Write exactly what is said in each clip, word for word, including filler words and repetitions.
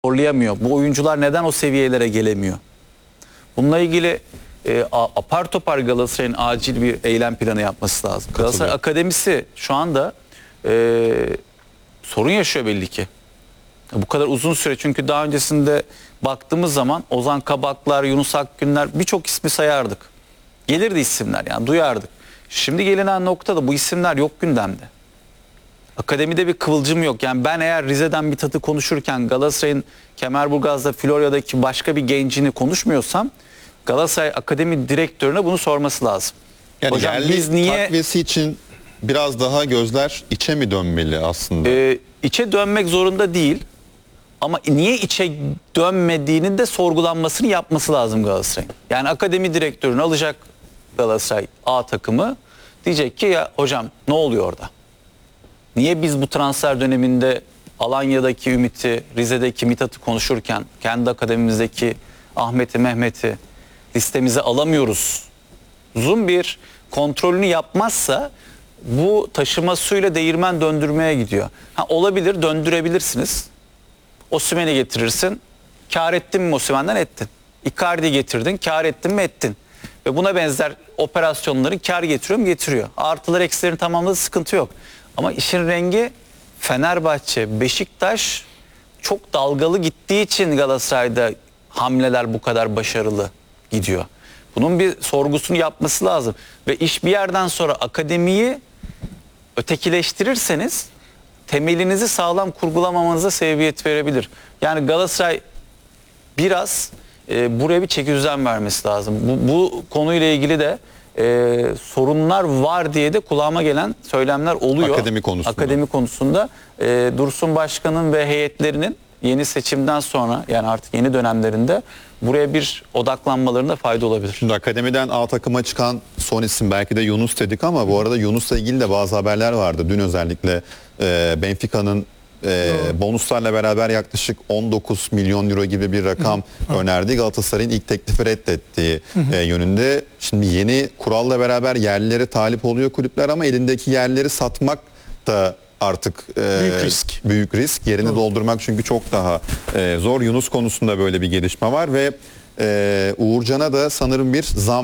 zorlayamıyor? Bu oyuncular neden o seviyelere gelemiyor? Bununla ilgili e, apar topar Galatasaray'ın acil bir eylem planı yapması lazım. Galatasaray Akademisi şu anda e, sorun yaşıyor belli ki. Bu kadar uzun süre, çünkü daha öncesinde baktığımız zaman Ozan Kabaklar, Yunus Akgünler, birçok ismi sayardık. Gelirdi isimler, yani duyardık. Şimdi gelinen noktada bu isimler yok gündemde. Akademide bir kıvılcım yok. Yani ben eğer Rize'den bir tatı konuşurken Galatasaray'ın Kemerburgaz'da, Florya'daki başka bir gencini konuşmuyorsam Galatasaray Akademi direktörüne bunu sorması lazım. Yani hocam yerli biz niye takviyesi için biraz daha gözler içe mi dönmeli aslında? E, içe dönmek zorunda değil. Ama niye içe dönmediğini de sorgulanmasını yapması lazım Galatasaray'ın. Yani akademi direktörünü alacak Galatasaray A takımı, diyecek ki ya hocam ne oluyor orada? Niye biz bu transfer döneminde Alanya'daki Ümit'i, Rize'deki Mithat'ı konuşurken kendi akademimizdeki Ahmet'i, Mehmet'i listemize alamıyoruz? Uzun bir kontrolünü yapmazsa bu taşıma suyla değirmen döndürmeye gidiyor. Ha, olabilir, döndürebilirsiniz. Osimhen'i getirirsin. Kar ettin mi Osimhen'den? Ettin. Icardi getirdin. Kar ettin mi? Ettin. Ve buna benzer operasyonların kar getiriyor mu? Getiriyor. Artıları eksilerini tamamladı, sıkıntı yok. Ama işin rengi Fenerbahçe, Beşiktaş çok dalgalı gittiği için Galatasaray'da hamleler bu kadar başarılı gidiyor. Bunun bir sorgusunu yapması lazım. Ve iş bir yerden sonra akademiyi ötekileştirirseniz temelinizi sağlam kurgulamamanıza sebebiyet verebilir. Yani Galatasaray biraz e, buraya bir çekidüzen vermesi lazım. Bu, bu konuyla ilgili de e, sorunlar var diye de kulağıma gelen söylemler oluyor. Akademi konusunda. Akademi konusunda e, Dursun Başkan'ın ve heyetlerinin yeni seçimden sonra, yani artık yeni dönemlerinde buraya bir odaklanmalarında fayda olabilir. Şimdi akademiden A takıma çıkan son isim belki de Yunus dedik ama bu arada Yunus'la ilgili de bazı haberler vardı. Dün özellikle e, Benfica'nın e, bonuslarla beraber yaklaşık on dokuz milyon euro gibi bir rakam hı hı. önerdi. Galatasaray'ın ilk teklifi reddettiği hı hı. E, yönünde. Şimdi yeni kuralla beraber yerlilere talip oluyor kulüpler ama elindeki yerleri satmak da artık e, büyük risk. Büyük risk. Yerini Doğru. doldurmak çünkü çok daha e, zor. Yunus konusunda böyle bir gelişme var ve e, Uğurcan'a da sanırım bir zam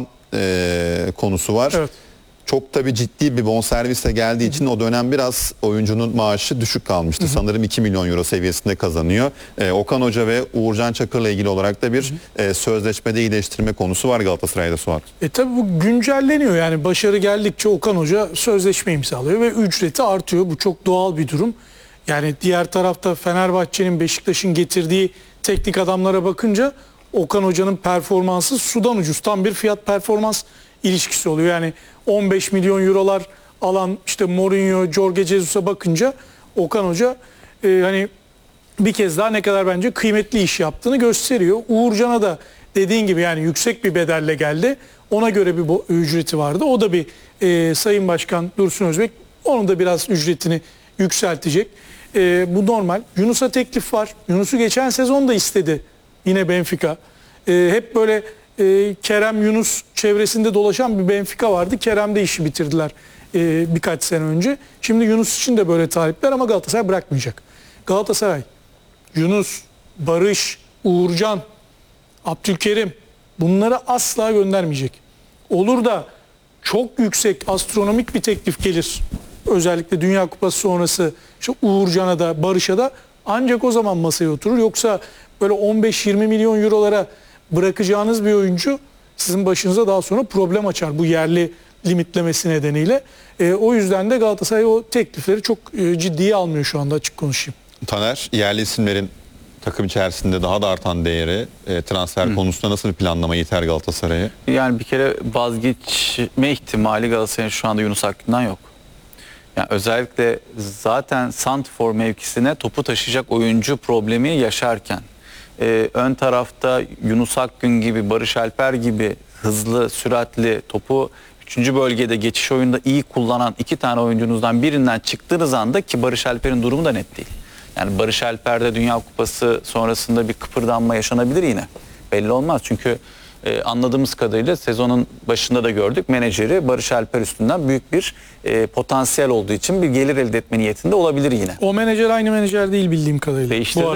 e, konusu var. Evet. Çok tabii ciddi bir bonservisle geldiği Hı-hı. için o dönem biraz oyuncunun maaşı düşük kalmıştı. Hı-hı. Sanırım iki milyon euro seviyesinde kazanıyor. E, Okan Hoca ve Uğurcan Çakır'la ilgili olarak da bir e, sözleşmede iyileştirme konusu var Galatasaray'da, Suat. E tabii bu güncelleniyor, yani başarı geldikçe Okan Hoca sözleşme imzalıyor ve ücreti artıyor. Bu çok doğal bir durum. Yani diğer tarafta Fenerbahçe'nin, Beşiktaş'ın getirdiği teknik adamlara bakınca Okan Hoca'nın performansı sudan ucuz. Tam bir fiyat performans ilişkisi oluyor. Yani on beş milyon eurolar alan işte Mourinho, Jorge Jesus'a bakınca Okan Hoca e, hani bir kez daha ne kadar bence kıymetli iş yaptığını gösteriyor. Uğurcan'a da dediğin gibi yani yüksek bir bedelle geldi. Ona göre bir ücreti vardı. O da bir e, Sayın Başkan Dursun Özbek onun da biraz ücretini yükseltecek. E, bu normal. Yunus'a teklif var. Yunus'u geçen sezon da istedi yine Benfica. E, hep böyle e, Kerem Yunus çevresinde dolaşan bir Benfica vardı. Kerem'de işi bitirdiler e, birkaç sene önce. Şimdi Yunus için de böyle talipler ama Galatasaray bırakmayacak. Galatasaray, Yunus, Barış, Uğurcan, Abdülkerim bunları asla göndermeyecek. Olur da çok yüksek, astronomik bir teklif gelir. Özellikle Dünya Kupası sonrası işte Uğurcan'a da Barış'a da ancak o zaman masaya oturur. Yoksa böyle on beş yirmi milyon eurolara bırakacağınız bir oyuncu sizin başınıza daha sonra problem açar bu yerli limitlemesi nedeniyle. E, o yüzden de Galatasaray o teklifleri çok e, ciddiye almıyor şu anda, açık konuşayım. Taner, yerli isimlerin takım içerisinde daha da artan değeri e, transfer Hı. konusunda nasıl bir planlama yeter Galatasaray'a? Yani bir kere vazgeçme ihtimali Galatasaray'ın şu anda Yunus Akgün'den yok. Yani özellikle zaten santrfor mevkisine topu taşıyacak oyuncu problemi yaşarken e, ön tarafta Yunus Akgün gibi, Barış Alper gibi hızlı, süratli topu üçüncü bölgede geçiş oyunda iyi kullanan iki tane oyuncunuzdan birinden çıktığınız anda, ki Barış Alper'in durumu da net değil. Yani Barış Alper'de Dünya Kupası sonrasında bir kıpırdanma yaşanabilir yine. Belli olmaz çünkü e, anladığımız kadarıyla sezonun başında da gördük. Menajeri Barış Alper üstünden büyük bir e, potansiyel olduğu için bir gelir elde etme niyetinde olabilir yine. O menajer aynı menajer değil bildiğim kadarıyla. Değiştirdi bu arada. mi?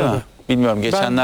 Bilmiyorum geçenler